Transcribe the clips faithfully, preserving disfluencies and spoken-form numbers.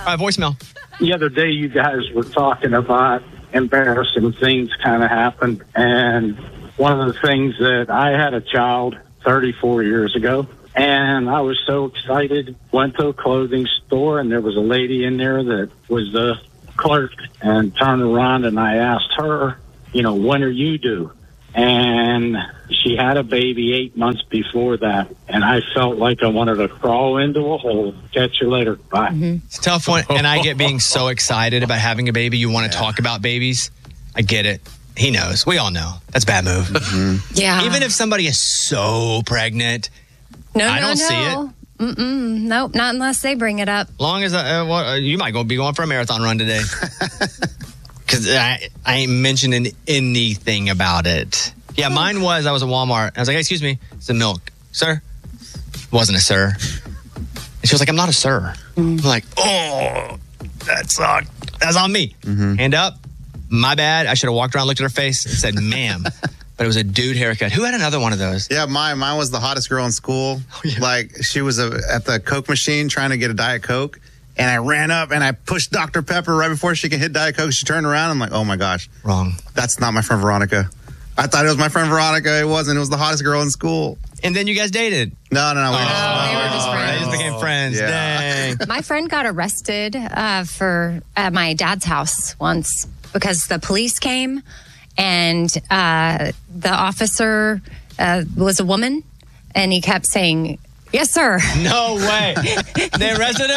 right, voicemail. The other day, you guys were talking about embarrassing things kind of happened. And one of the things that I had a child thirty-four years ago, and I was so excited. Went to a clothing store, and there was a lady in there that was the clerk, and turned around, and I asked her, you know, when are you due? And she had a baby eight months before that, and I felt like I wanted to crawl into a hole. Catch you later. Bye. Mm-hmm. It's a tough one, and I get being so excited about having a baby. You want to yeah. talk about babies. I get it. He knows. We all know. That's a bad move. Mm-hmm. Yeah. Even if somebody is so pregnant, no, I no, don't no. see it. Mm-mm. Nope, not unless they bring it up. Long as, uh, well, uh, you might go be going for a marathon run today. Because I, I ain't mentioning anything about it. Yeah, mine was, I was at Walmart. I was like, hey, excuse me, it's the milk. Sir? Wasn't a sir. And she was like, I'm not a sir. Mm. I'm like, oh, that sucked. That's on me. Mm-hmm. Hand up. My bad. I should have walked around, looked at her face, and said, ma'am. But it was a dude haircut. Who had another one of those? Yeah, mine, mine was the hottest girl in school. Oh, yeah. Like, she was a, at the Coke machine trying to get a Diet Coke. And I ran up and I pushed Doctor Pepper right before she could hit Diet Coke. She turned around. I'm like, oh, my gosh. Wrong. That's not my friend Veronica. I thought it was my friend Veronica. It wasn't. It was the hottest girl in school. And then you guys dated? No, no, no. We oh, just, they were just friends. They just became friends. Yeah. Dang. My friend got arrested uh, for at my dad's house once because the police came and uh, the officer uh, was a woman and he kept saying, yes, sir. No way. They arrested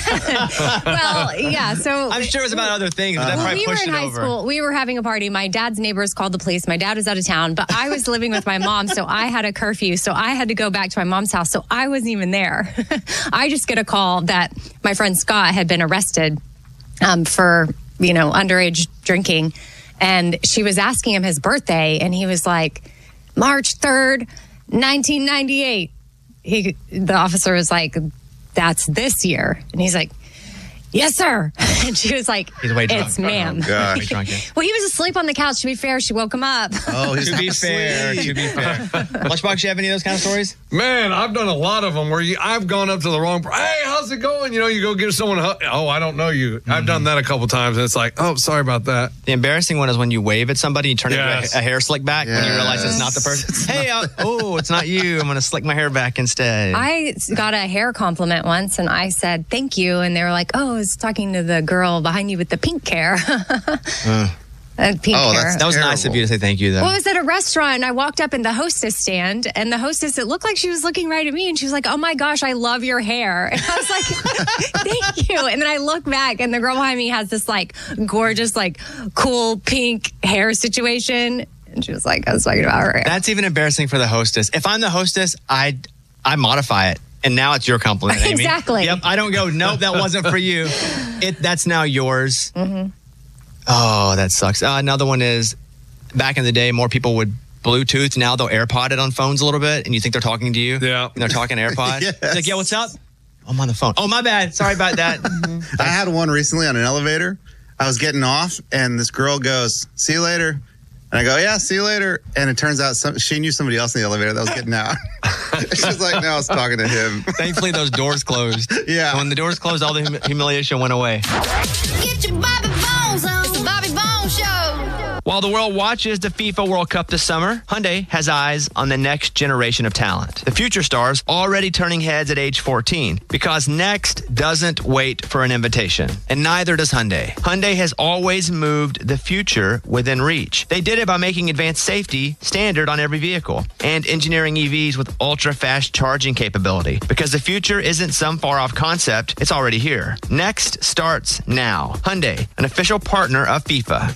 him? Well, yeah. So I'm sure it was about other things, but that well, probably we pushed were in it high over. school. We were having a party. My dad's neighbors called the police. My dad was out of town, but I was living with my mom, so I had a curfew. So I had to go back to my mom's house. So I wasn't even there. I just get a call that my friend Scott had been arrested um, for, you know, underage drinking. And she was asking him his birthday, and he was like, March third, nineteen ninety-eight. He, the officer was like, that's this year. And he's like, yes, sir. And she was like, he's way drunk. It's ma'am. Oh, gosh. Way drunk, yeah. Well, he was asleep on the couch. To be fair, she woke him up. Oh, he's to be fair, to be fair. Lunchbox, you have any of those kind of stories? Man, I've done a lot of them where you, I've gone up to the wrong, hey, how's it going? You know, you go give someone a hug. Oh, I don't know you. Mm-hmm. I've done that a couple times, and it's like, oh, sorry about that. The embarrassing one is when you wave at somebody, you turn yes. into a, a hair slick back yes. when you realize it's not the person. Hey, uh, oh, it's not you. I'm going to slick my hair back instead. I got a hair compliment once, and I said, thank you. And they were like, oh, I was talking to the girl behind you with the pink hair. uh. Uh, pink oh, hair. That's that was terrible. nice of you to say thank you, though. Well, I was at a restaurant, and I walked up in the hostess stand, and the hostess, it looked like she was looking right at me, and she was like, oh my gosh, I love your hair. And I was like, thank you. And then I look back, and the girl behind me has this like gorgeous, like cool pink hair situation. And she was like, I was talking about her hair. That's even embarrassing for the hostess. If I'm the hostess, I I modify it. And now it's your compliment, Amy. Exactly. Yep. I don't go, nope, that wasn't for you. It That's now yours. Mm-hmm. Oh, that sucks. Uh, another one is, back in the day, more people would Bluetooth. Now they'll AirPod it on phones a little bit, and you think they're talking to you. Yeah. And they're talking AirPod. Yes. It's like, yeah, what's up? I'm on the phone. Oh, my bad. Sorry about that. Mm-hmm. I had one recently on an elevator. I was getting off, and this girl goes, see you later. And I go, yeah, see you later. And it turns out some, she knew somebody else in the elevator that was getting out. She was like, no, I was talking to him. Thankfully, those doors closed. Yeah. When the doors closed, all the hum- humiliation went away. Get your Bobby Bones on. It's the Bobby Bones Show. While the world watches the FIFA World Cup this summer, Hyundai has eyes on the next generation of talent. The future stars already turning heads at age fourteen, because next doesn't wait for an invitation. And neither does Hyundai. Hyundai has always moved the future within reach. They did it by making advanced safety standard on every vehicle and engineering E Vs with ultra-fast charging capability. Because the future isn't some far-off concept, it's already here. Next starts now. Hyundai, an official partner of FIFA.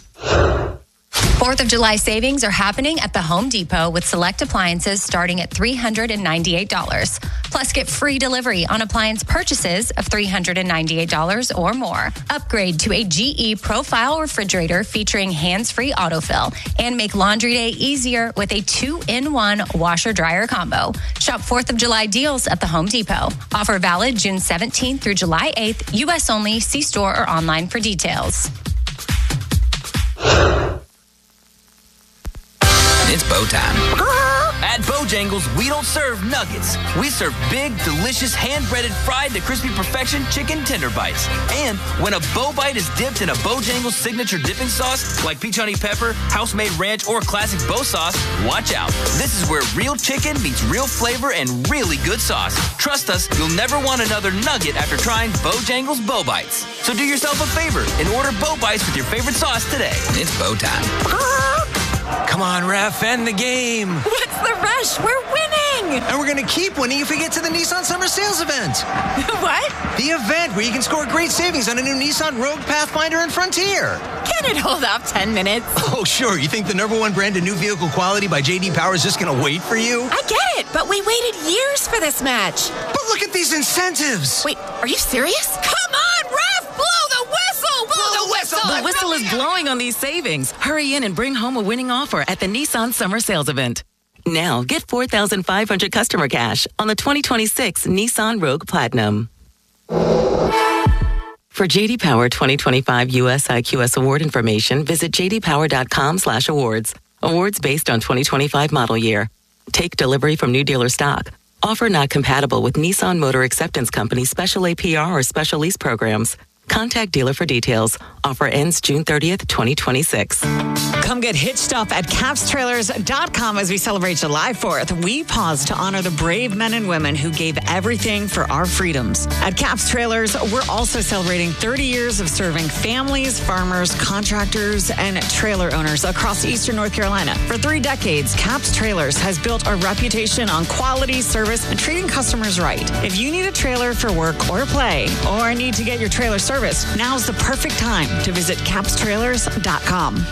Fourth of July savings are happening at the Home Depot with select appliances starting at three hundred ninety-eight dollars. Plus, get free delivery on appliance purchases of three hundred ninety-eight dollars or more. Upgrade to a G E Profile refrigerator featuring hands-free autofill, and make laundry day easier with a two-in-one washer-dryer combo. Shop fourth of July deals at the Home Depot. Offer valid June seventeenth through July eighth. U S only. See store or online for details. It's bow time. At Bojangles, we don't serve nuggets. We serve big, delicious, hand-breaded, fried to crispy perfection chicken tender bites. And when a Bo Bite is dipped in a Bojangles signature dipping sauce, like peach honey pepper, house-made ranch, or classic Bo sauce, watch out. This is where real chicken meets real flavor and really good sauce. Trust us, you'll never want another nugget after trying Bojangles Bo Bites. So do yourself a favor and order Bo Bites with your favorite sauce today. It's Bo time. Come on, ref, end the game. What's the rush? We're winning. And we're going to keep winning if we get to the Nissan Summer Sales event. What? The event where you can score great savings on a new Nissan Rogue, Pathfinder, and Frontier. Can it hold off ten minutes? Oh, sure. You think the number one brand in new vehicle quality by J D Power is just going to wait for you? I get it, but we waited years for this match. But look at these incentives. Wait, are you serious? Come on, ref! Blow the whistle! Blow, Blow the whistle! The whistle is blowing on these savings. Hurry in and bring home a winning offer at the Nissan Summer Sales event. Now, get four thousand five hundred customer cash on the twenty twenty-six Nissan Rogue Platinum. For J D Power twenty twenty-five U S I Q S award information, visit j d power dot com slash awards. Awards based on twenty twenty-five model year. Take delivery from new dealer stock. Offer not compatible with Nissan Motor Acceptance Company special A P R or special lease programs. Contact dealer for details. Offer ends June thirtieth, twenty twenty-six. Come get hitched up at caps trailers dot com as we celebrate July fourth. We pause to honor the brave men and women who gave everything for our freedoms. At Caps Trailers, we're also celebrating thirty years of serving families, farmers, contractors, and trailer owners across eastern North Carolina. For three decades, Caps Trailers has built a reputation on quality, service, and treating customers right. If you need a trailer for work or play, or need to get your trailer serviced, now's the perfect time to visit caps trailers dot com.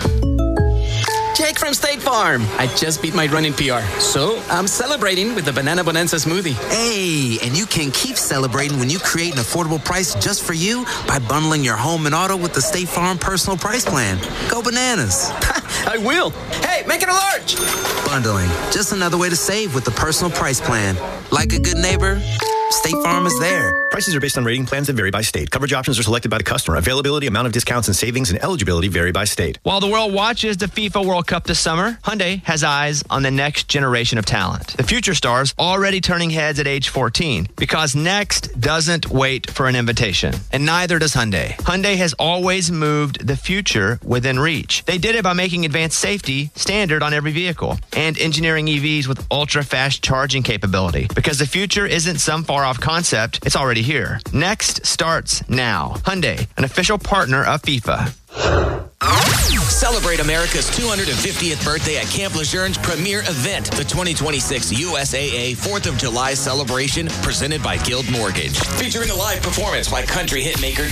Jake from State Farm. I just beat my running P R, so I'm celebrating with the Banana Bonanza smoothie. Hey, and you can keep celebrating when you create an affordable price just for you by bundling your home and auto with the State Farm Personal Price Plan. Go bananas. I will. Hey, make it a large. Bundling, just another way to save with the Personal Price Plan. Like a good neighbor, State Farm is there. Prices are based on rating plans that vary by state. Coverage options are selected by the customer. Availability, amount of discounts and savings, and eligibility vary by state. While the world watches the FIFA World Cup this summer, Hyundai has eyes on the next generation of talent. The future stars already turning heads at age fourteen because next doesn't wait for an invitation. And neither does Hyundai. Hyundai has always moved the future within reach. They did it by making advanced safety standard on every vehicle and engineering E Vs with ultra-fast charging capability. Because the future isn't some far-off concept, it's already here. Next starts now. Hyundai, an official partner of FIFA. Celebrate America's two hundred fiftieth birthday at Camp Lejeune's premier event, the twenty twenty-six U S A A fourth of July celebration, presented by Guild Mortgage. Featuring a live performance by country hitmaker